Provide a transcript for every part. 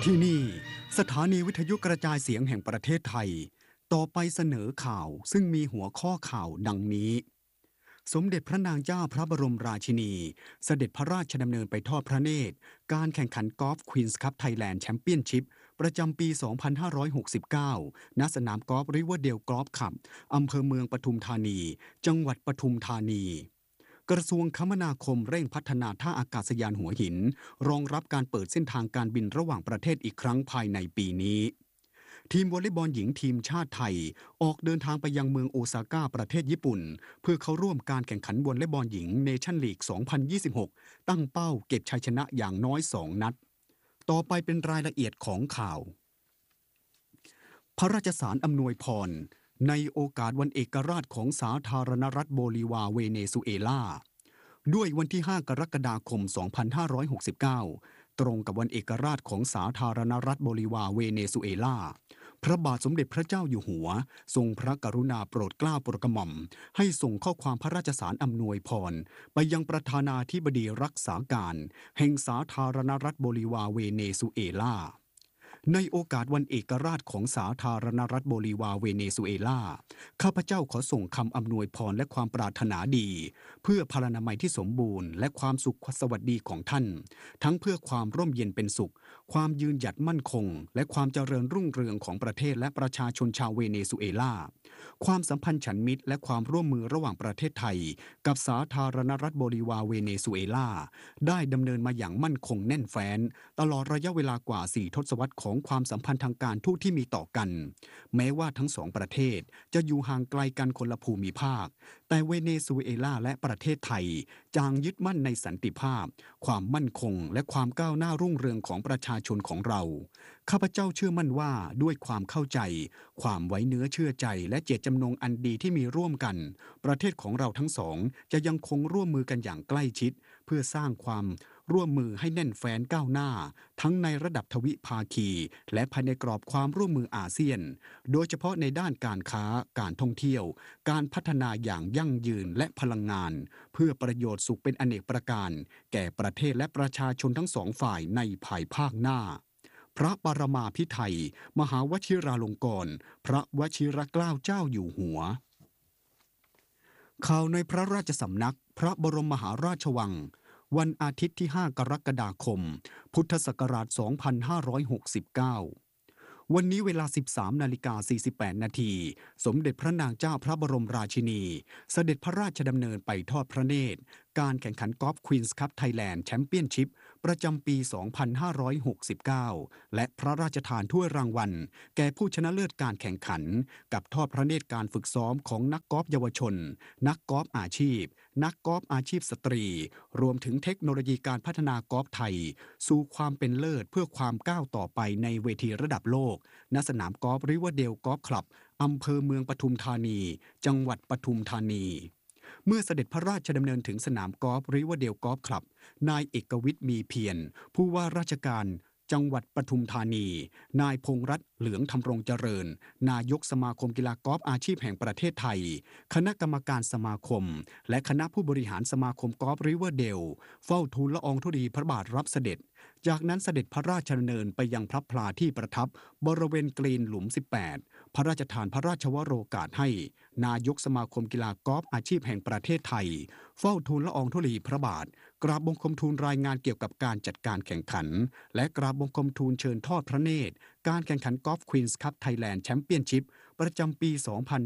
ที่นี่สถานีวิทยุกระจายเสียงแห่งประเทศไทยต่อไปเสนอข่าวซึ่งมีหัวข้อข่าวดังนี้สมเด็จพระนางเจ้าพระบรมราชินีเสด็จพระราชดำเนินไปทอดพระเนตรการแข่งขันกอล์ฟควีนส์คัพไทยแลนด์แชมเปี้ยนชิพประจำปี 2569 ณ สนามกอล์ฟริเวอร์เดลกอล์ฟคลับอำเภอเมืองปทุมธานีจังหวัดปทุมธานีกระทรวงคมนาคมเร่งพัฒนาท่าอากาศยานหัวหินรองรับการเปิดเส้นทางการบินระหว่างประเทศอีกครั้งภายในปีนี้ทีมวอลเลย์บอลหญิงทีมชาติไทยออกเดินทางไปยังเมืองโอซาก้าประเทศญี่ปุ่นเพื่อเข้าร่วมการแข่งขันวอลเลย์บอลหญิงเนชั่นลีก 2026 ตั้งเป้าเก็บชัยชนะอย่างน้อย 2 นัดต่อไปเป็นรายละเอียดของข่าวพระราชสารอำนวยพรในโอกาสวันเอกราชของสาธารณรัฐโบลิวาเวเนซุเอลาด้วยวันที่ 5 กรกฎาคม 2569 ตรงกับวันเอกราชของสาธารณรัฐโบลิวาเวเนซุเอลาพระบาทสมเด็จพระเจ้าอยู่หัวทรงพระกรุณาโปรดเกล้าโปรดกระหม่อมให้ส่งข้อความพระราชสารอำนวยพรไปยังประธานาธิบดีรักษาการแห่งสาธารณรัฐโบลิวาเวเนซุเอลาในโอกาสวันเอกราชของสาธารณรัฐโบลิวาเวเนซุเอลาข้าพเจ้าขอส่งคำอำนวยพรและความปรารถนาดีเพื่อพลานามัยที่สมบูรณ์และความสุขสวัสดีของท่านทั้งเพื่อความร่มเย็นเป็นสุขความยืนหยัดมั่นคงและความเจริญรุ่งเรืองของประเทศและประชาชนชาวเวเนซุเอลาความสัมพันธ์ฉันมิตรและความร่วมมือระหว่างประเทศไทยกับสาธารณรัฐโบลิวาเวเนซุเอลาได้ดำเนินมาอย่างมั่นคงแน่นแฟ้นตลอดระยะเวลากว่า 4 ทศวรรษของความสัมพันธ์ทางการทูตที่มีต่อกันแม้ว่าทั้งสองประเทศจะอยู่ห่างไกลกันคนละภูมิภาคแต่เวเนซุเอลาและประเทศไทยจางยึดมั่นในสันติภาพความมั่นคงและความก้าวหน้ารุ่งเรืองของประชาชนของเราข้าพเจ้าเชื่อมั่นว่าด้วยความเข้าใจความไว้เนื้อเชื่อใจและเจตจำนงอันดีที่มีร่วมกันประเทศของเราทั้งสองจะยังคงร่วมมือกันอย่างใกล้ชิดเพื่อสร้างความร่วมมือให้แน่นแฟ้นก้าวหน้าทั้งในระดับทวิภาคีและภายในกรอบความร่วมมืออาเซียนโดยเฉพาะในด้านการค้าการท่องเที่ยวการพัฒนาอย่างยั่งยืนและพลังงานเพื่อประโยชน์สุขเป็นอเนกประการแก่ประเทศและประชาชนทั้งสองฝ่ายในภายภาคหน้าพระปรมาภิไธยมหาวชิราลงกรณ์พระวชิรเกล้าเจ้าอยู่หัวข่าวในพระราชสำนักพระบรมมหาราชวังวันอาทิตย์ที่ 5 กรกฎาคม พุทธศักราช 2569 วันนี้เวลา 13:48 นาทีสมเด็จพระนางเจ้าพระบรมราชินีเสด็จพระราชดำเนินไปทอดพระเนตรการแข่งขันกอล์ฟควีนส์คัพไทยแลนด์แชมเปี้ยนชิพประจำปี 2569 และพระราชทานถ้วยรางวัลแก่ผู้ชนะเลิศการแข่งขันกับทอดพระเนตรการฝึกซ้อมของนักกอล์ฟเยาวชนนักกอล์ฟอาชีพนักกอล์ฟอาชีพสตรีรวมถึงเทคโนโลยีการพัฒนากอล์ฟไทยสู่ความเป็นเลิศเพื่อความก้าวต่อไปในเวทีระดับโลกณสนามกอล์ฟริเวอร์เดลกอล์ฟคลับอำเภอเมืองปทุมธานีจังหวัดปทุมธานีเมื่อเสด็จพระราชดำเนินถึงสนามกอล์ฟริเวอร์เดลกอล์ฟคลับนายเอกวิทย์มีเพียรผู้ว่าราชการจังหวัดปทุมธานีนายพงษ์รัตน์เหลืองธำรงเจริญนายกสมาคมกีฬากอล์ฟอาชีพแห่งประเทศไทยคณะกรรมการสมาคมและคณะผู้บริหารสมาคมกอล์ฟริเวอร์เดลเฝ้าทูลละอองธุลีพระบาทรับเสด็จจากนั้นเสด็จพระราชดำเนินไปยังพระพลาที่ประทับบริเวณกรีนหลุม 18 พระราชทานพระราชวโรกาสให้นายกสมาคมกีฬากอล์ฟอาชีพแห่งประเทศไทยเฝ้าทูลละอองธุลีพระบาทกราบบังคมทูลรายงานเกี่ยวกับการจัดการแข่งขันและกราบบังคมทูลเชิญทอดพระเนตรการแข่งขันกอล์ฟควีนส์คัพไทยแลนด์แชมเปี้ยนชิพประจำปี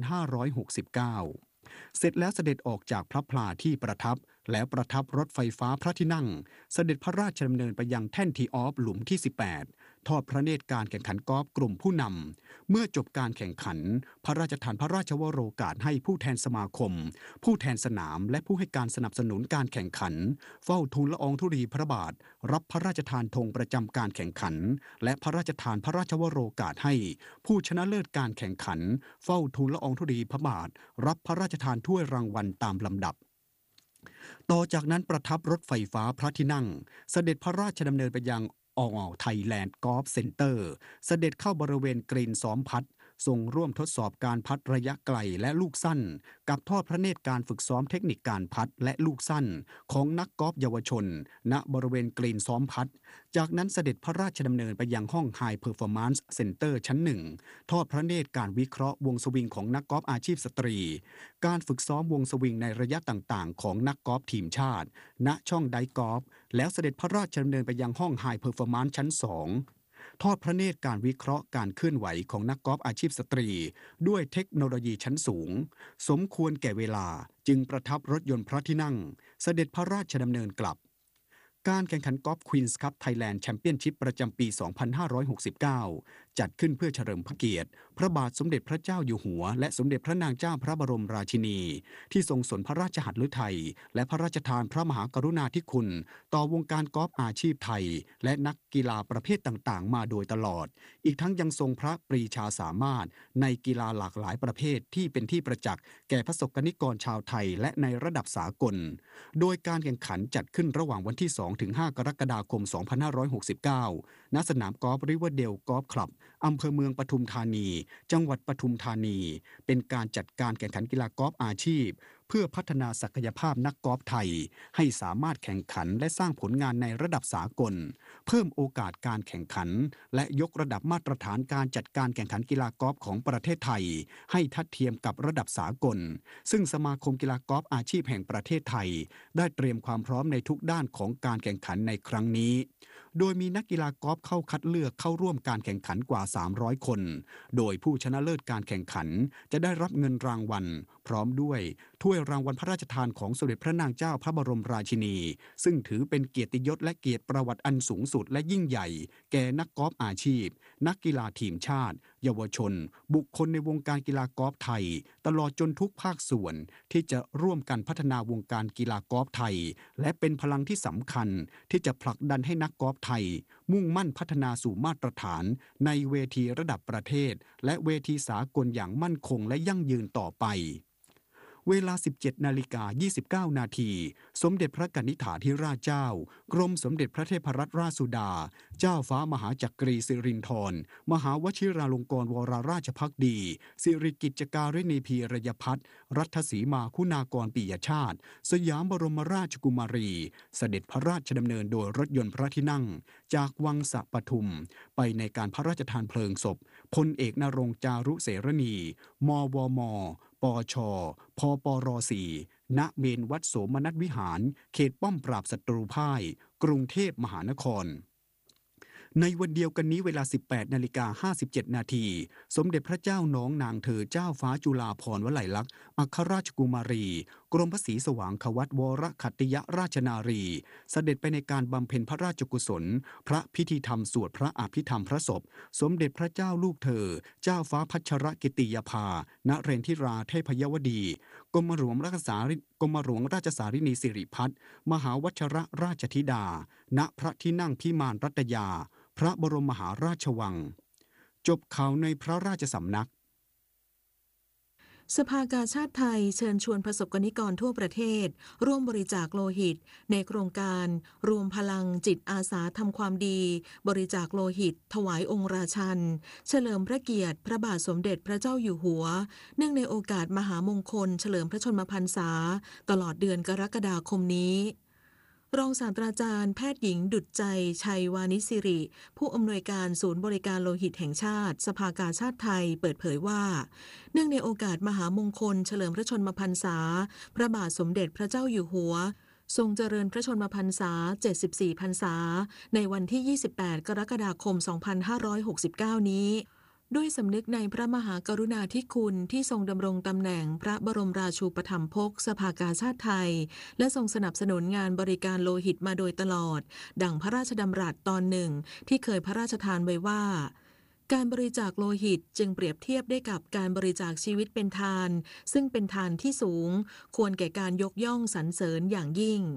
2569 เสร็จแล้วเสด็จออกจากพระพลาที่ประทับแล้วประทับรถไฟฟ้าพระที่นั่งเสด็จพระราชดำเนินไปยังแท่นทีออฟหลุมที่ 18 ทอดพระเนตรการแข่งขันกอล์ฟกลุ่มผู้นำเมื่อจบการแข่งขันพระราชทานพระราชวโรกาสให้ผู้แทนสมาคมผู้แทนสนามและผู้ให้การสนับสนุนการแข่งขันเฝ้าทูลละอองธุลีพระบาทรับพระราชทานธงประจำการแข่งขันและพระราชทานพระราชวโรกาสให้ผู้ชนะเลิศการแข่งขันเฝ้าทูลละอองธุลีพระบาทรับพระราชทานถ้วยรางวัลตามลำดับต่อจากนั้นประทับรถไฟฟ้าพระที่นั่งเสด็จพระราชดำเนินไปยังไทยแลนด์กอล์ฟเซ็นเตอร์เสด็จเข้าบริเวณกรีนซ้อมพัดทรงร่วมทดสอบการพัดระยะไกลและลูกสั้นกับทอดพระเนตรการฝึกซ้อมเทคนิคการพัดและลูกสั้นของนักกอล์ฟเยาวชนณบริเวณกรีนซ้อมพัดจากนั้นเสด็จพระราชดำเนินไปยังห้อง High Performance Center ชั้นหนึ่งทอดพระเนตรการวิเคราะห์วงสวิงของนักกอล์ฟอาชีพสตรีการฝึกซ้อมวงสวิงในระยะต่างๆของนักกอล์ฟทีมชาติณช่องไดกอล์ฟแล้วเสด็จพระราชดำเนินไปยังห้อง High Performance ชั้น2ทอดพระเนตรการวิเคราะห์การเคลื่อนไหวของนักกอล์ฟอาชีพสตรีด้วยเทคโนโลยีชั้นสูงสมควรแก่เวลาจึงประทับรถยนต์พระที่นั่งเสด็จพระราชดำเนินกลับการแข่งขันกอล์ฟควีนส์คัพไทยแลนด์แชมเปี้ยนชิพประจำปี 2569 จัดขึ้นเพื่อเฉลิมพระเกียรติพระบาทสมเด็จพระเจ้าอยู่หัวและสมเด็จพระนางเจ้าพระบรมราชินีที่ทรงสนพระราชหัตถฤทัยและพระราชทานพระมหากรุณาธิคุณต่อวงการกอล์ฟอาชีพไทยและนักกีฬาประเภทต่างๆมาโดยตลอดอีกทั้งยังทรงพระปรีชาสามารถในกีฬาหลากหลายประเภทที่เป็นที่ประจักษ์แก่ประสบกนิกรชาวไทยและในระดับสากลโดยการแข่งขันจัดขึ้นระหว่างวันที่ 2-5 กรกฎาคม 2569 ณ สนามกอล์ฟริเวอร์เดลกอล์ฟคลับอำเภอเมืองปทุมธานีจังหวัดปทุมธานีเป็นการจัดการแข่งขันกีฬากอล์ฟอาชีพเพื่อพัฒนาศักยภาพนักกอล์ฟไทยให้สามารถแข่งขันและสร้างผลงานในระดับสากลเพิ่มโอกาสการแข่งขันและยกระดับมาตรฐานการจัดการแข่งขันกีฬากอล์ฟของประเทศไทยให้ทัดเทียมกับระดับสากลซึ่งสมาคมกีฬากอล์ฟอาชีพแห่งประเทศไทยได้เตรียมความพร้อมในทุกด้านของการแข่งขันในครั้งนี้โดยมีนักกีฬากอล์ฟเข้าคัดเลือกเข้าร่วมการแข่งขันกว่า300คนโดยผู้ชนะเลิศการแข่งขันจะได้รับเงินรางวัลพร้อมด้วยถ้วยรางวัลพระราชทานของสมเด็จพระนางเจ้าพระบรมราชินีซึ่งถือเป็นเกียรติยศและเกียรติประวัติอันสูงสุดและยิ่งใหญ่แก่นักกอล์ฟอาชีพนักกีฬาทีมชาติเยาวชนบุคคลในวงการกีฬากอล์ฟไทยตลอดจนทุกภาคส่วนที่จะร่วมกันพัฒนาวงการกีฬากอล์ฟไทยและเป็นพลังที่สำคัญที่จะผลักดันให้นักกอล์ฟไทยมุ่งมั่นพัฒนาสู่มาตรฐานในเวทีระดับประเทศและเวทีสากลอย่างมั่นคงและยั่งยืนต่อไปเวลา 17:29 นาทีสมเด็จพระกนิษฐาธิราชเจ้ากรมสมเด็จพระเทพรัตนราชสุดาเจ้าฟ้ามหาจักรีสิรินธรมหาวชิราลงกรณ์วรราชภักดีสิริกิจการิณีพีรยพัฒน์รัฐสีมาคุณากรปิยชาติสยามบรมราชกุมารีเสด็จพระราชดำเนินโดยรถยนต์พระที่นั่งจากวังสะปทุมไปในการพระราชทานเพลิงศพพลเอกนรงค์จารุเสรณีมวมปชพปร4ณเมนวัดโสมนัสวิหารเขตป้อมปราบศัตรูพ่ายกรุงเทพมหานครในวันเดียวกันนี้เวลา 18:57 นาทีสมเด็จพระเจ้าน้องนางเธอเจ้าฟ้าจุฬาภรณ์วลัยลักษณ์อัครราชกุมารีกรมพระศรีสว่างควัตวรขัตติยราชนารีเสด็จไปในการบำเพ็ญพระราชกุศลพระพิธีธรรมสวดพระอภิธรรมพระศพสมเด็จพระเจ้าลูกเธอเจ้าฟ้าพัชรกิติยภานเรนทิราเทพยวดีกรมหลวงราชสารินีสิริพัฒน์มหาวัชรราชธิดาณพระที่นั่งพิมานรัตยาพระบรมมหาราชวังจบข่าวในพระราชสำนักสภากาชาดไทยเชิญชวนประสบกนิกรทั่วประเทศร่วมบริจาคโลหิตในโครงการรวมพลังจิตอาสาทำความดีบริจาคโลหิตถวายองค์ราชันเฉลิมพระเกียรติพระบาทสมเด็จพระเจ้าอยู่หัวเนื่องในโอกาสมหามงคลเฉลิมพระชนมพรรษาตลอดเดือนกรกฎาคมนี้รองศาสตราจารย์แพทย์หญิงดุจใจชัยวานิสิริผู้อำนวยการศูนย์บริการโลหิตแห่งชาติสภากาชาดไทยเปิดเผยว่าเนื่องในโอกาสมหามงคลเฉลิมพระชนมพรรษาพระบาทสมเด็จพระเจ้าอยู่หัวทรงเจริญพระชนมพรรษา74พรรษาในวันที่ 28 กรกฎาคม 2569 นี้ด้วยสำนึกในพระมหากรุณาธิคุณที่ทรงดำรงตำแหน่งพระบรมราชูปถัมภกสภากาชาดไทยและทรงสนับสนุนงานบริการโลหิตมาโดยตลอดดังพระราชดำรัสตอนหนึ่งที่เคยพระราชทานไว้ว่าการบริจาคโลหิตจึงเปรียบเทียบได้กับการบริจาคชีวิตเป็นทานซึ่งเป็นทานที่สูงควรแก่การยกย่องสรรเสริญอย่างยิ่ง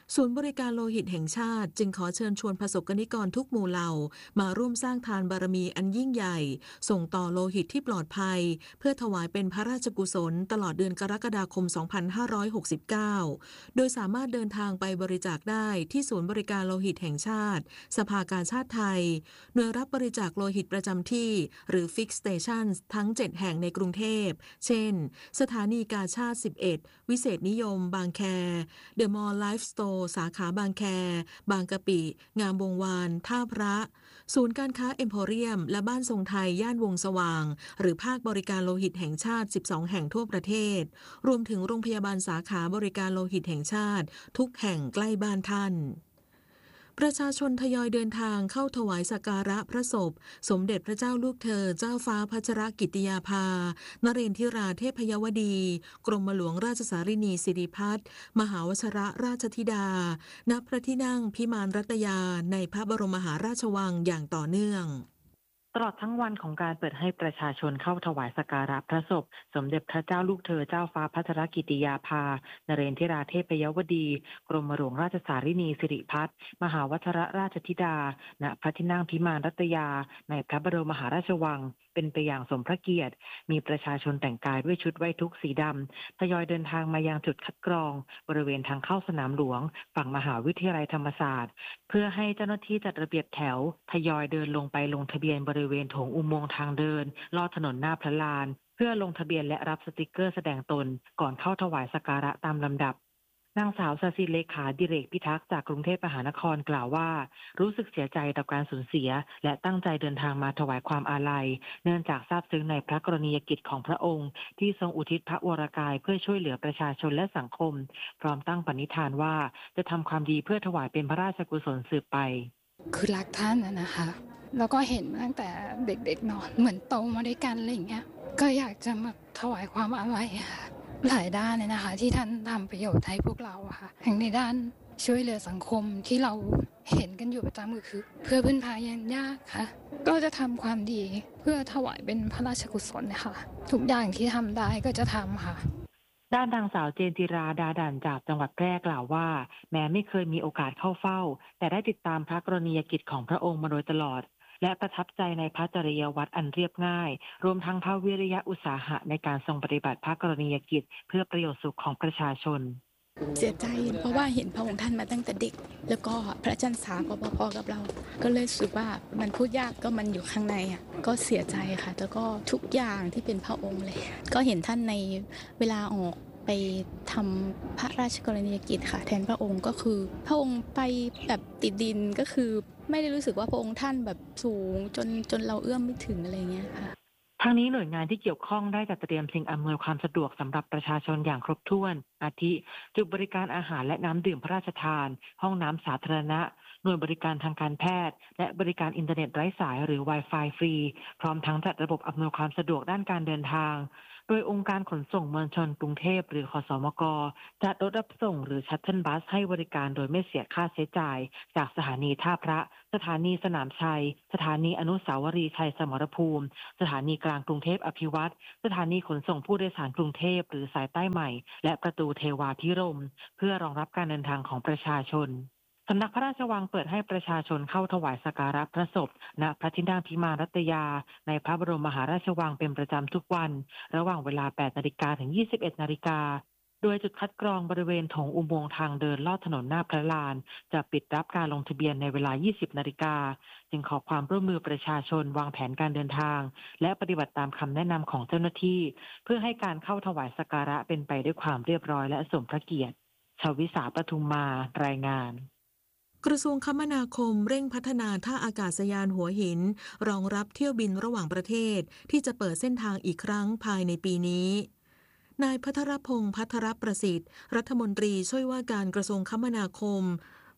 ศูนย์บริการโลหิตแห่งชาติจึงขอเชิญชวนประสบกนิกรทุกหมู่เหล่ามาร่วมสร้างทานบารมีอันยิ่งใหญ่ส่งต่อโลหิตที่ปลอดภัยเพื่อถวายเป็นพระราชกุศลตลอดเดือนกรกฎาคม 2569 โดยสามารถเดินทางไปบริจาคได้ที่ศูนย์บริการโลหิตแห่งชาติสภากาชาดไทยหน่วยรับบริจาคโลหิตประจำที่หรือ Fixed Stations ทั้ง 7 แห่งในกรุงเทพเช่นสถานีกาชาด 11 วิเศษนิยมบางแคเดอะมอลล์ไลฟ์สโตร์สาขาบางแคบางกะปิงามวงวานท่าพระศูนย์การค้าเอ็มโพเรียมและบ้านทรงไทยย่านวงสว่างหรือภาคบริการโลหิตแห่งชาติ 12 แห่งทั่วประเทศรวมถึงโรงพยาบาลสาขาบริการโลหิตแห่งชาติทุกแห่งใกล้บ้านท่านประชาชนทยอยเดินทางเข้าถวายสักการะพระศพสมเด็จพระเจ้าลูกเธอเจ้าฟ้าพัชรกิติยาภานเรนทิราเทพยวดีกรมหลวงราชสารินีสิริพัฒน์มหาวชรราชธิดาณพระที่นั่งพิมานรัตยาในพระบรมมหาราชวังอย่างต่อเนื่องตลอดทั้งวันของการเปิดให้ประชาชนเข้าถวายสักการะพระศพสมเด็จพระเจ้าลูกเธอเจ้าฟ้าพัชรกิติยาภานเรนทิราเทพยวดีกรมหลวงราชสารินีสิริพัฒน์มหาวชรราชธิดาณพระที่นั่งพิมานรัตยาในพระบรมมหาราชวังเป็นไปอย่างสมพระเกียรติมีประชาชนแต่งกายด้วยชุดไว้ทุกข์สีดำทยอยเดินทางมายังจุดคัดกรองบริเวณทางเข้าสนามหลวงฝั่งมหาวิทยาลัยธรรมศาสตร์เพื่อให้เจ้าหน้าที่จัดระเบียบแถวทยอยเดินลงไปลงทะเบียนบริเวณโถงอุโมงค์ทางเดินลอดถนนหน้าพระลานเพื่อลงทะเบียนและรับสติกเกอร์แสดงตนก่อนเข้าถวายสักการะตามลำดับนางสาวสศิเลขาดิเรกพิทักษ์จากกรุงเทพมหานครกล่าวว่ารู้สึกเสียใจต่อการสูญเสียและตั้งใจเดินทางมาถวายความอาลัยเนื่องจากทราบซึ้งในพระกรณียกิจของพระองค์ที่ทรงอุทิศพระวรกายเพื่อช่วยเหลือประชาชนและสังคมพร้อมตั้งปณิธานว่าจะทำความดีเพื่อถวายเป็นพระราชกุศลสืบไปคือรักท่านนะคะแล้วก็เห็นตั้งแต่เด็กๆเนาะเหมือนโตมาด้วยกันอะไรอย่างเงี้ยก็อยากจะมาถวายความอาลัยค่ะหลายด้านเลยนะคะที่ท่านทำประโยชน์ให้พวกเราค่ะอย่างในด้านช่วยเหลือสังคมที่เราเห็นกันอยู่ประจำก็คือเพื่อพึ่งพายันยากค่ะก็จะทำความดีเพื่อถวายเป็นพระราชกุศลนะคะทุกอย่างที่ทำได้ก็จะทำค่ะด้านนางสาวเจนจิราดาดันจากจังหวัดแพร่กล่าวว่าแม้ไม่เคยมีโอกาสเข้าเฝ้าแต่ได้ติดตามพระกรณียกิจของพระองค์มาโดยตลอดและประทับใจในพระจริยวัตรอันเรียบง่ายรวมทั้งพระวิริยะอุตสาหะในการทรงปฏิบัติพระกรณียกิจเพื่อประโยชน์สุขของประชาชนเสียใจเพราะว่าเห็นพระองค์ท่านมาตั้งแต่เด็กแล้วก็พระจันทร์สาก็พอๆกับเราก็เลยรู้สึกว่ามันพูดยากก็มันอยู่ข้างในอ่ะก็เสียใจค่ะแล้วก็ทุกอย่างที่เป็นพระองค์เลยก็เห็นท่านในเวลาออกไปทำพระราชกรณียกิจค่ะแทนพระองค์ก็คือพระองค์ไปแบบติดดินก็คือไม่ได้รู้สึกว่าพระองค์ท่านแบบสูงจนเราเอื้อมไม่ถึงอะไรเงี้ยค่ะทางนี้หน่วยงานที่เกี่ยวข้องได้จัดเตรียมสิ่งอำนวยความสะดวกสำหรับประชาชนอย่างครบถ้วนอาทิจุดบริการอาหารและน้ำดื่มพระราชทานห้องน้ำสาธารณะหน่วยบริการทางการแพทย์และบริการอินเทอร์เน็ตไร้สายหรือ Wi-Fi ฟรีพร้อมทั้งจัดระบบอำนวยความสะดวกด้านการเดินทางโดยองค์การขนส่งมวลชนกรุงเทพหรือขสมกจัดรถรับส่งหรือชัตเทิลบัสให้บริการโดยไม่เสียค่าใช้จ่ายจากสถานีท่าพระสถานีสนามชัยสถานีอนุสาวรีย์ชัยสมรภูมิสถานีกลางกรุงเทพอภิวัตรสถานีขนส่งผู้โดยสารกรุงเทพหรือสายใต้ใหม่และประตูเทวาพิรมย์เพื่อรองรับการเดินทางของประชาชนสำนักพระราชวังเปิดให้ประชาชนเข้าถวายสักการะพระศพณพระที่นั่งพิมานรัตยาในพระบรมมหาราชวังเป็นประจำทุกวันระหว่างเวลา 8 นาฬิกาถึง 21 นาฬิกาโดยจุดคัดกรองบริเวณโถงอุโมงค์ทางเดินลอดถนนหน้าพระลานจะปิดรับการลงทะเบียนในเวลา 20 นาฬิกาจึงขอความร่วมมือประชาชนวางแผนการเดินทางและปฏิบัติตามคำแนะนำของเจ้าหน้าที่เพื่อให้การเข้าถวายสักการะเป็นไปด้วยความเรียบร้อยและสมพระเกียรติชวิสาปทุมมารายงานกระทรวงคมนาคมเร่งพัฒนาท่าอากาศยานหัวหินรองรับเที่ยวบินระหว่างประเทศที่จะเปิดเส้นทางอีกครั้งภายในปีนี้นายภัทรพงษ์ภัทรประสิทธิ์รัฐมนตรีช่วยว่าการกระทรวงคมนาคม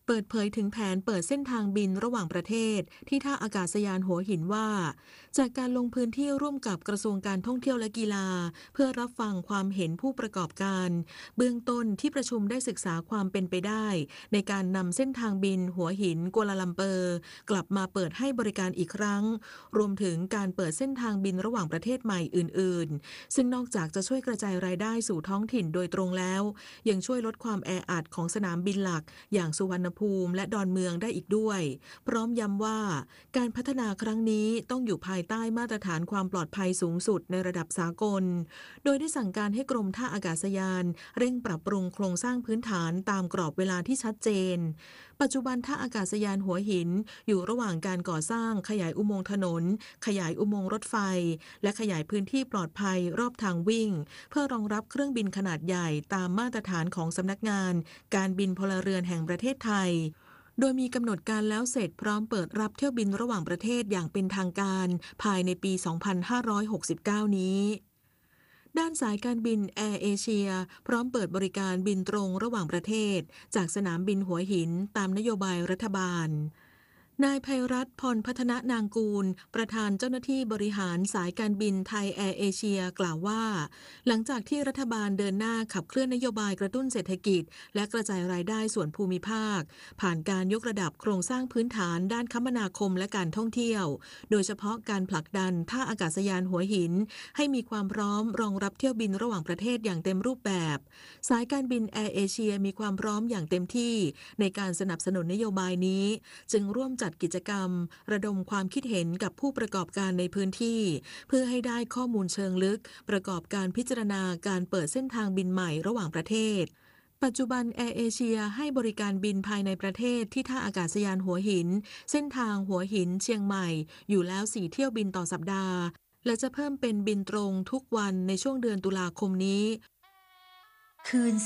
เปิดเผยถึงแผนเปิดเส้นทางบินระหว่างประเทศที่ท่าอากาศยานหัวหินว่าจากการลงพื้นที่ร่วมกับกระทรวงการท่องเที่ยวและกีฬาเพื่อรับฟังความเห็นผู้ประกอบการเบื้องต้นที่ประชุมได้ศึกษาความเป็นไปได้ในการนำเส้นทางบินหัวหินกัวลาลัมเปอร์กลับมาเปิดให้บริการอีกครั้งรวมถึงการเปิดเส้นทางบินระหว่างประเทศใหม่อื่นๆซึ่งนอกจากจะช่วยกระจายรายได้สู่ท้องถิ่นโดยตรงแล้วยังช่วยลดความแออัดของสนามบินหลักอย่างสุวรรณภูมิและดอนเมืองได้อีกด้วยพร้อมย้ำว่าการพัฒนาครั้งนี้ต้องอยู่ภายใต้มาตรฐานความปลอดภัยสูงสุดในระดับสากลโดยได้สั่งการให้กรมท่าอากาศยานเร่งปรับปรุงโครงสร้างพื้นฐานตามกรอบเวลาที่ชัดเจนปัจจุบันท่าอากาศยานหัวหินอยู่ระหว่างการก่อสร้างขยายอุโมงค์ถนนขยายอุโมงค์รถไฟและขยายพื้นที่ปลอดภัยรอบทางวิ่งเพื่อรองรับเครื่องบินขนาดใหญ่ตามมาตรฐานของสำนักงานการบินพลเรือนแห่งประเทศไทยโดยมีกำหนดการแล้วเสร็จพร้อมเปิดรับเที่ยวบินระหว่างประเทศอย่างเป็นทางการภายในปี 2569 นี้ด้านสายการบินแอร์เอเชียพร้อมเปิดบริการบินตรงระหว่างประเทศจากสนามบินหัวหินตามนโยบายรัฐบาลนายไพรัตน์ พรพัฒนนางกูลประธานเจ้าหน้าที่บริหารสายการบินไทยแอร์เอเชียกล่าวว่าหลังจากที่รัฐบาลเดินหน้าขับเคลื่อนนโยบายกระตุ้นเศรษฐกิจและกระจายรายได้ส่วนภูมิภาคผ่านการยกระดับโครงสร้างพื้นฐานด้านคมนาคมและการท่องเที่ยวโดยเฉพาะการผลักดันท่าอากาศยานหัวหินให้มีความพร้อมรองรับเที่ยวบินระหว่างประเทศอย่างเต็มรูปแบบสายการบินแอร์เอเชียมีความพร้อมอย่างเต็มที่ในการสนับสนุนนโยบายนี้จึงร่วมจัดกิจกรรมระดมความคิดเห็นกับผู้ประกอบการในพื้นที่เพื่อให้ได้ข้อมูลเชิงลึกประกอบการพิจารณาการเปิดเส้นทางบินใหม่ระหว่างประเทศปัจจุบันแอร์เอเชียให้บริการบินภายในประเทศที่ท่าอากาศยานหัวหินเส้นทางหัวหินเชียงใหม่อยู่แล้ว4เที่ยวบินต่อสัปดาห์และจะเพิ่มเป็นบินตรงทุกวันในช่วงเดือนตุลาคมนี้คืน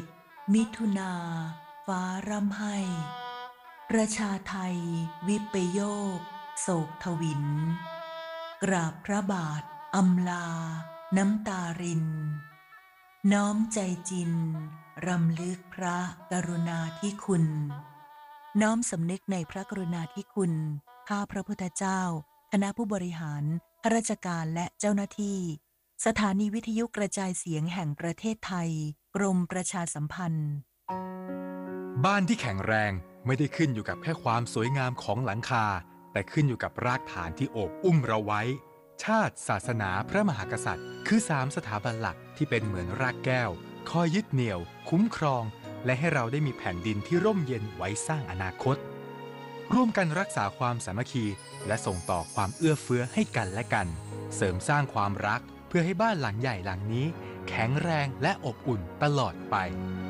11 มิถุนาฟ้าร่ำไห้ประชาไทยวิปโยคโศกทวินกราบพระบาทอำลาน้ำตารินน้อมใจจินรำลึกพระกรุณาธิคุณน้อมสำนึกในพระกรุณาธิคุณข้าพระพุทธเจ้าคณะผู้บริหารข้าราชการและเจ้าหน้าที่สถานีวิทยุกระจายเสียงแห่งประเทศไทยกรมประชาสัมพันธ์บ้านที่แข็งแรงไม่ได้ขึ้นอยู่กับแค่ความสวยงามของหลังคาแต่ขึ้นอยู่กับรากฐานที่โอบอุ้มเราไว้ชาติศาสนาพระมหากษัตริย์คือ3สถาบันหลักที่เป็นเหมือนรากแก้วคอยยึดเหนี่ยวคุ้มครองและให้เราได้มีแผ่นดินที่ร่มเย็นไว้สร้างอนาคตร่วมกันรักษาความสามัคคีและส่งต่อความเอื้อเฟื้อให้กันและกันเสริมสร้างความรักเพื่อให้บ้านหลังใหญ่หลังนี้แข็งแรงและอบอุ่นตลอดไป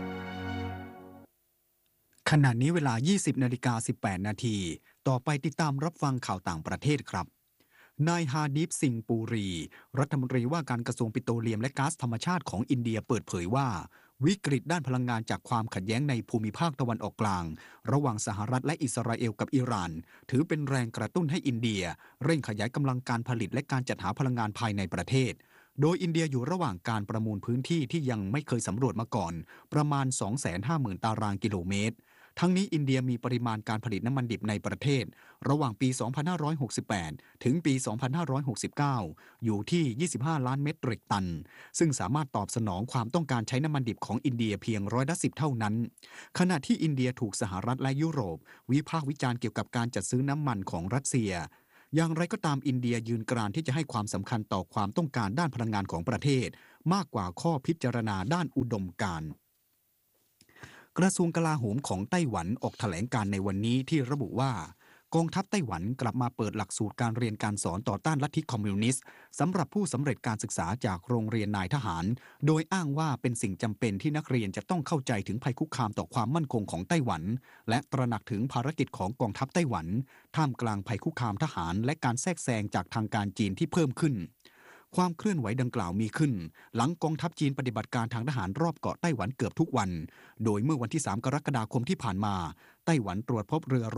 ขณะนี้เวลา 20:18 นาทีต่อไปติดตามรับฟังข่าวต่างประเทศครับนายฮาดีฟ สิงห์ปูรีรัฐมนตรีว่าการกระทรวงปิโตรเลียมและก๊าซธรรมชาติของอินเดียเปิดเผยว่าวิกฤตด้านพลังงานจากความขัดแย้งในภูมิภาคตะวันออกกลางระหว่างสหรัฐและอิสราเอลกับอิหร่านถือเป็นแรงกระตุ้นให้อินเดียเร่งขยายกำลังการผลิตและการจัดหาพลังงานภายในประเทศโดยอินเดียอยู่ระหว่างการประมูลพื้นที่ที่ยังไม่เคยสำรวจมาก่อนประมาณ 250,000 ตารางกิโลเมตรทั้งนี้อินเดียมีปริมาณการผลิตน้ำมันดิบในประเทศระหว่างปี 2568 ถึงปี 2569 อยู่ที่ 25 ล้านเมตริกตันซึ่งสามารถตอบสนองความต้องการใช้น้ำมันดิบของอินเดียเพียง10%เท่านั้นขณะที่อินเดียถูกสหรัฐและยุโรปวิพากษ์วิจารณ์เกี่ยวกับการจัดซื้อน้ำมันของรัสเซียอย่างไรก็ตามอินเดียยืนกรานที่จะให้ความสำคัญต่อความต้องการด้านพลังงานของประเทศมากกว่าข้อพิจารณาด้านอุดมการณ์กระทรวงกลาโหมของไต้หวันออกแถลงการในวันนี้ที่ระบุว่ากองทัพไต้หวันกลับมาเปิดหลักสูตรการเรียนการสอนต่อต้านลัทธิคอมมิวนิสต์สำหรับผู้สำเร็จการศึกษาจากโรงเรียนนายทหารโดยอ้างว่าเป็นสิ่งจำเป็นที่นักเรียนจะต้องเข้าใจถึงภัยคุกคามต่อความมั่นคงของไต้หวันและตระหนักถึงภารกิจของกองทัพไต้หวันท่ามกลางภัยคุกคามทหารและการแทรกแซงจากทางการจีนที่เพิ่มขึ้นความเคลื่อนไหวดังกล่าวมีขึ้นหลังกองทัพจีนปฏิบัติการทางทหารรอบเกาะไต้หวันเกือบทุกวันโดยเมื่อวันที่3 กรกฎาคมที่ผ่านมาไต้หวันตรวจพบเรือรบ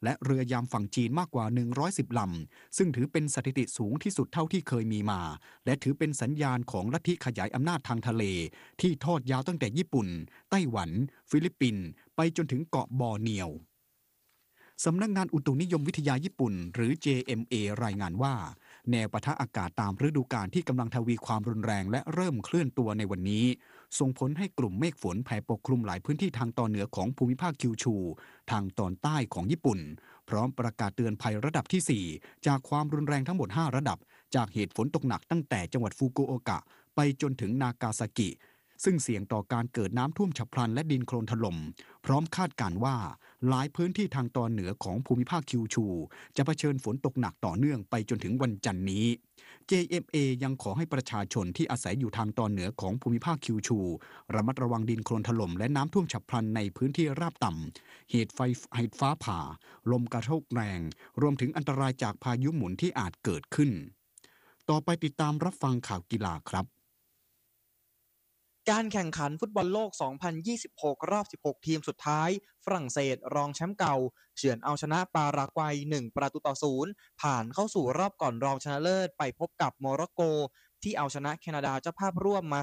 และเรือยามฝั่งจีนมากกว่า110ลำซึ่งถือเป็นสถิติสูงที่สุดเท่าที่เคยมีมาและถือเป็นสัญญาณของลัทธิขยายอำนาจทางทะเลที่ทอดยาวตั้งแต่ญี่ปุ่นไต้หวันฟิลิปปินส์ไปจนถึงเกาะบอร์เนียวสำนักงานอุตุนิยมวิทยาญี่ปุ่นหรือ JMA รายงานว่าแนวปะทะอากาศตามฤดูกาลที่กำลังทวีความรุนแรงและเริ่มเคลื่อนตัวในวันนี้ส่งผลให้กลุ่มเมฆฝนแผ่ปกคลุมหลายพื้นที่ทางตอนเหนือของภูมิภาคคิวชูทางตอนใต้ของญี่ปุ่นพร้อมประกาศเตือนภัยระดับที่ 4จากความรุนแรงทั้งหมด5ระดับจากเหตุฝนตกหนักตั้งแต่จังหวัดฟุกุโอกะไปจนถึงนากาซากิซึ่งเสี่ยงต่อการเกิดน้ำท่วมฉับพลันและดินโคลนถล่มพร้อมคาดการณ์ว่าหลายพื้นที่ทางตอนเหนือของภูมิภาคคิวชูจะเผชิญฝนตกหนักต่อเนื่องไปจนถึงวันจันทร์นี้ JMA ยังขอให้ประชาชนที่อาศัยอยู่ทางตอนเหนือของภูมิภาคคิวชูระมัดระวังดินโคลนถล่มและน้ำท่วมฉับพลันในพื้นที่ราบต่ำเหตุฟ้าผ่าลมกระโชกแรงรวมถึงอันตรายจากพายุหมุนที่อาจเกิดขึ้นต่อไปติดตามรับฟังข่าวกีฬาครับการแข่งขันฟุตบอลโลก 2026 รอบ 16 ทีมสุดท้ายฝรั่งเศสรองแชมป์เก่าเฉือนเอาชนะปารากวัย1-0ผ่านเข้าสู่รอบก่อนรองชนะเลิศไปพบกับโมร็อกโกที่เอาชนะแคนาดาเจ้าภาพร่วมมา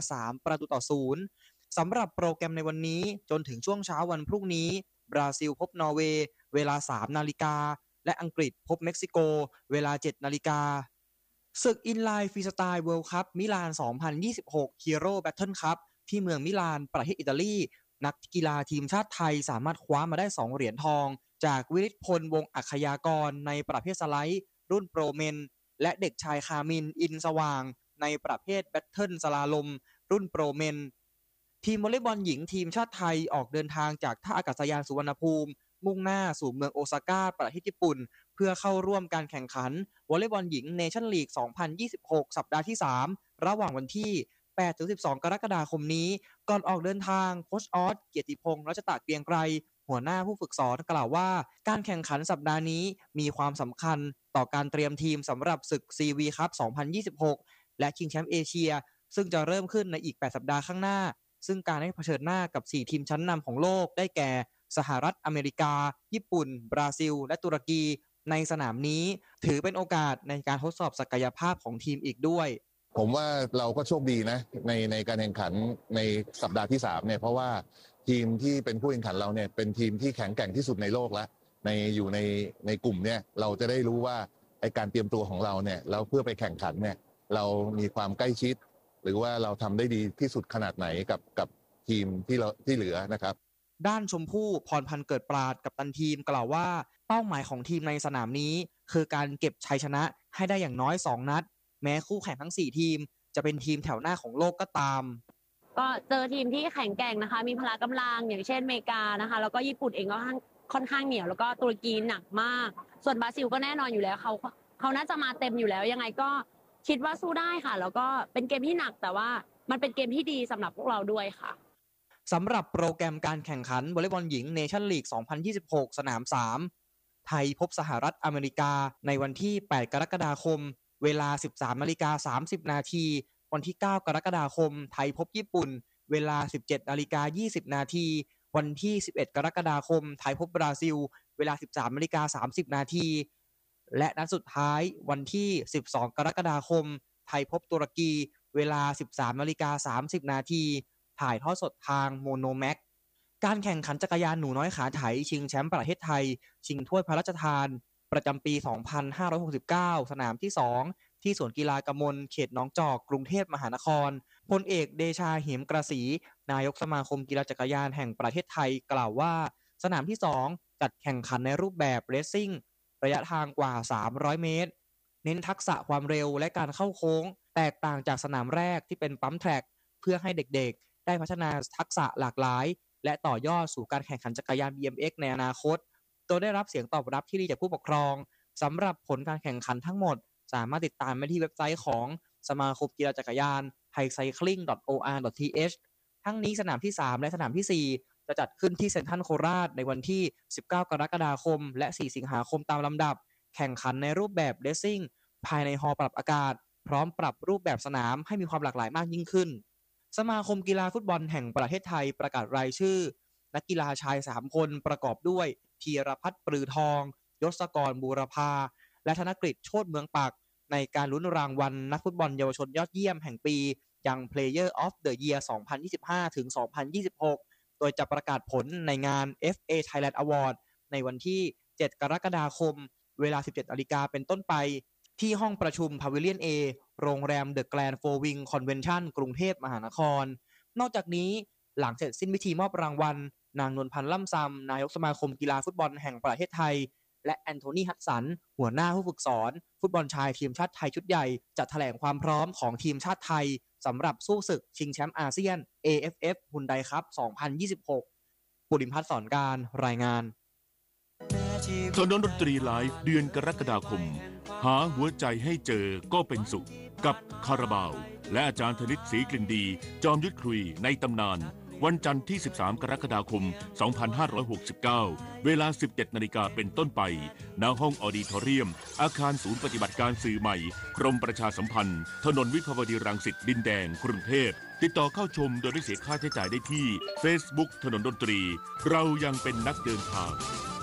3-0สำหรับโปรแกรมในวันนี้จนถึงช่วงเช้าวันพรุ่งนี้บราซิลพบนอร์เวย์เวลา 3 นาฬิกาและอังกฤษพบเม็กซิโกเวลา 7 นาฬิกาศึกอินไลน์ฟรีสไตล์เวิลด์คัพมิลาน 2026 ฮีโร่แบทเทิลคัพที่เมืองมิลานประเทศอิตาลีนักกีฬาทีมชาติไทยสามารถคว้ามาได้2เหรียญทองจากวิริศพลวงศ์อัคคยากรในประเภทสไลด์รุ่นโปรเมนและเด็กชายคามินอินสว่างในประเภทแบทเทิลสลาลมรุ่นโปรเมนทีมวอลเลย์บอลหญิงทีมชาติไทยออกเดินทางจากท่าอากาศยานสุวรรณภูมิมุ่งหน้าสู่เมืองโอซาก้าประเทศญี่ปุ่นเพื่อเข้าร่วมการแข่งขันวอลเลย์บอลหญิงเนชั่นลีก 2026 สัปดาห์ที่ 3 ระหว่างวันที่8-12 กรกฎาคมนี้ก่อนออกเดินทางโค้ชออสเกียรติพงษ์รัชตะเกรียงไกรหัวหน้าผู้ฝึกสอนกล่าวว่าการแข่งขันสัปดาห์นี้มีความสำคัญต่อการเตรียมทีมสำหรับศึก CV คัพ 2026 และชิงแชมป์เอเชียซึ่งจะเริ่มขึ้นในอีก8สัปดาห์ข้างหน้าซึ่งการได้เผชิญหน้ากับ4ทีมชั้นนำของโลกได้แก่สหรัฐอเมริกาญี่ปุ่นบราซิลและตุรกีในสนามนี้ถือเป็นโอกาสในการทดสอบศักยภาพของทีมอีกด้วยผมว่าเราก็โชคดีนะในการแข่งขันในสัปดาห์ที่3เนี่ยเพราะว่าทีมที่เป็นผู้แข่งขันเราเนี่ยเป็นทีมที่แข็งแกร่งที่สุดในโลกแล้วอยู่ในกลุ่มเนี่ยเราจะได้รู้ว่าไอการเตรียมตัวของเราเนี่ยเราเพื่อไปแข่งขันเนี่ยเรามีความใกล้ชิดหรือว่าเราทำได้ดีที่สุดขนาดไหนกับทีมที่เหลือนะครับด้านชมพู่พรพันธ์เกิดปราดกัปตันทีมกล่าวว่าเป้าหมายของทีมในสนามนี้คือการเก็บชัยชนะให้ได้อย่างน้อย2นัดแม้คู่แข่งทั้ง4ทีมจะเป็นทีมแถวหน้าของโลกก็ตามก็เจอทีมที่แข็งแกร่งนะคะมีพละกำลังอย่างเช่นอเมริกานะคะแล้วก็ญี่ปุ่นเองก็ค่อนข้างเหนียวแล้วก็ตุรกีหนักมากส่วนบราซิลก็แน่นอนอยู่แล้วเขาน่าจะมาเต็มอยู่แล้วยังไงก็คิดว่าสู้ได้ค่ะแล้วก็เป็นเกมที่หนักแต่ว่ามันเป็นเกมที่ดีสำหรับพวกเราด้วยค่ะสำหรับโปรแกรมการแข่งขันวอลเลย์บอลหญิงเนชั่นลีก 2026 สนาม 3 ไทยพบสหรัฐอเมริกาในวันที่ 8 กรกฎาคมเวลา 13:30 นาทีวันที่ 9 กรกฎาคมไทยพบญี่ปุ่นเวลา 17:20 นาทีวันที่ 11 กรกฎาคมไทยพบบราซิลเวลา 13:30 นาทีและนัดสุดท้ายวันที่ 12 กรกฎาคมไทยพบตุรกีเวลา 13:30 นาทีถ่ายทอดสดทางโมโนแม็กการแข่งขันจักรยานหนูน้อยขาไถชิงแชมป์ประเทศไทยชิงถ้วยพระราชทานประจำปี 2569 สนามที่ 2 ที่สวนกีฬากมลเขตหนองจอกกรุงเทพมหานครพลเอกเดชาเหมกระสีนายกสมาคมกีฬาจักรยานแห่งประเทศไทยกล่าวว่าสนามที่ 2 จัดแข่งขันในรูปแบบเรซซิ่งระยะทางกว่า 300 เมตรเน้นทักษะความเร็วและการเข้าโค้งแตกต่างจากสนามแรกที่เป็นปั๊มแทร็กเพื่อให้เด็กๆได้พัฒนาทักษะหลากหลายและต่อยอดสู่การแข่งขันจักรยาน BMX ในอนาคตโดยได้รับเสียงตอบรับที่ดีจากผู้ปกครองสำหรับผลการแข่งขันทั้งหมดสามารถติดตามได้ที่เว็บไซต์ของสมาคมกีฬาจักรยาน thaicycling.or.th ทั้งนี้สนามที่ 3 และสนามที่ 4 จะจัดขึ้นที่เซ็นทรัลโคราชในวันที่ 19 กรกฎาคมและ 4 สิงหาคมตามลำดับแข่งขันในรูปแบบเรซซิ่งภายในฮอลล์ปรับอากาศพร้อมปรับรูปแบบสนามให้มีความหลากหลายมากยิ่งขึ้นสมาคมกีฬาฟุตบอลแห่งประเทศไทยประกาศรายชื่อนักกีฬาชาย3คนประกอบด้วยธีรพัฒน์ปรือทองยศกรบูรพาและธนกฤษโชติเมืองปักในการลุ้นรางวัลนักฟุตบอลเยาวชนยอดเยี่ยมแห่งปียัง Player of the Year 2025 ถึง 2026 โดยจะประกาศผลในงาน FA Thailand Award ในวันที่ 7 กรกฎาคมเวลา 17 นาฬิกาเป็นต้นไปที่ห้องประชุม Pavilion A โรงแรม The Grand Four Wing Convention กรุงเทพมหานครนอกจากนี้หลังเสร็จสิ้นพิธีมอบรางวัลนางนวลพันธ์ล่ำซำนายกสมาคมกีฬาฟุตบอลแห่งประเทศไทยและแอนโทนีฮัดสันหัวหน้าผู้ฝึกสอนฟุตบอลชายทีมชาติไทยชุดใหญ่จะแถลงความพร้อมของทีมชาติไทยสำหรับสู้ศึกชิงแชมป์อาเซียน AFF ฮุนไดคัพ 2026 ปุริมพัฒน์สอนการรายงานถนนดนตรีไลฟ์เดือนกรกฎาคมหาหัวใจให้เจอก็เป็นสุขกับคาราบาวและอาจารย์ธนิตศรีกลิ่นดีจอมยุทธคุยในตำนานวันจันทร์ที่ 13 กรกฎาคม 2569 เวลา 17 นาฬิกาเป็นต้นไปณห้องออดิทอเรียมอาคารศูนย์ปฏิบัติการสื่อใหม่กรมประชาสัมพันธ์ถนนวิภาวดีรังสิตดินแดงกรุงเทพติดต่อเข้าชมโดยไม่เสียค่าใช้จ่ายได้ที่ Facebook ถนนดนตรีเรายังเป็นนักเดินทาง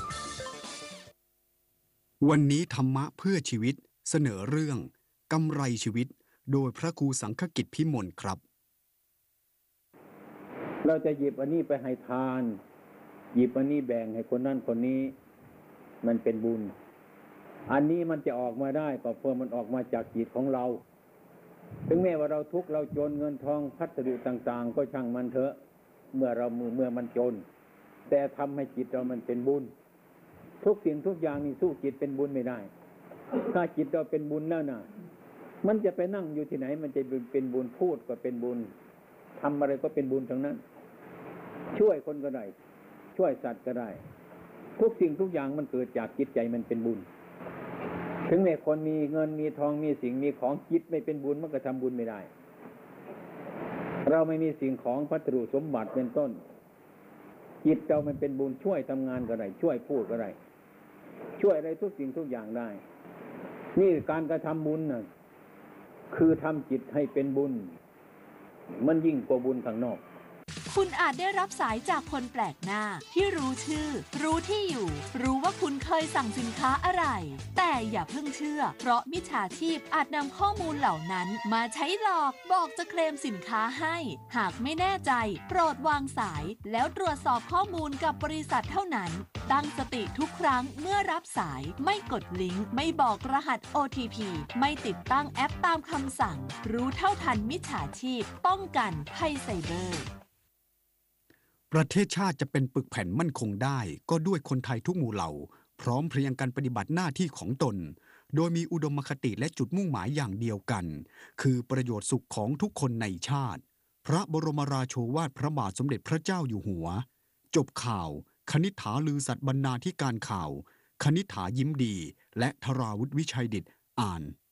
วันนี้ธรรมะเพื่อชีวิตเสนอเรื่องกำไรชีวิตโดยพระครูสังฆกิจพิมลครับเราจะหยิบอันนี้ไปให้ทานหยิบอันนี้แบ่งให้คนนั้นคนนี้มันเป็นบุญอันนี้มันจะออกมาได้ก็เพราะมันออกมาจากจิตของเราถึงแม้ว่าเราทุกข์เราจนเงินทองพัสดุต่างๆก็ช่างมันเถอะเมื่อมันจนแต่ทำให้จิตเรามันเป็นบุญทุกสิ่งทุกอย่างนี่สู้จิตเป็นบุญไม่ได้ถ้าจิตเราเป็นบุญแล้วนะมันจะไปนั่งอยู่ที่ไหนมันจะเป็นบุญพูดก็เป็นบุญทำอะไรก็เป็นบุญทั้งนั้นช่วยคนก็ได้ช่วยสัตว์ก็ได้ทุกสิ่งทุกอย่างมันเกิดจากจิตใจมันเป็นบุญถึงแม้คนมีเงินมีทองมีสิ่งมีของจิตไม่เป็นบุญมันก็ทำบุญไม่ได้เราไม่มีสิ่งของพัสดุสมบัติเป็นต้นจิตเรามันเป็นบุญช่วยทำงานก็ได้ช่วยพูดก็ได้ช่วยอะไรทุกสิ่งทุกอย่างได้นี่การกระทำบุญน่ะคือทำจิตให้เป็นบุญมันยิ่งกว่าบุญข้างนอกคุณอาจได้รับสายจากคนแปลกหน้าที่รู้ชื่อรู้ที่อยู่รู้ว่าคุณเคยสั่งสินค้าอะไรแต่อย่าเพิ่งเชื่อเพราะมิจฉาชีพอาจนำข้อมูลเหล่านั้นมาใช้หลอกบอกจะเคลมสินค้าให้หากไม่แน่ใจโปรดวางสายแล้วตรวจสอบข้อมูลกับบริษัทเท่านั้นตั้งสติทุกครั้งเมื่อรับสายไม่กดลิงก์ไม่บอกรหัส OTP ไม่ติดตั้งแอปตามคำสั่งรู้เท่าทันมิจฉาชีพป้องกันภัยไซเบอร์ประเทศชาติจะเป็นปึกแผ่นมั่นคงได้ก็ด้วยคนไทยทุกหมู่เหล่าพร้อมเพรียงกันปฏิบัติหน้าที่ของตนโดยมีอุดมคติและจุดมุ่งหมายอย่างเดียวกันคือประโยชน์สุขของทุกคนในชาติพระบรมราโชวาทพระบาทสมเด็จพระเจ้าอยู่หัวจบข่าวคณิษฐาลือสัตย์บรรณาธิการข่าวคณิษฐายิ้มดีและธราวุฒิวิชัยดิษฐ์อ่าน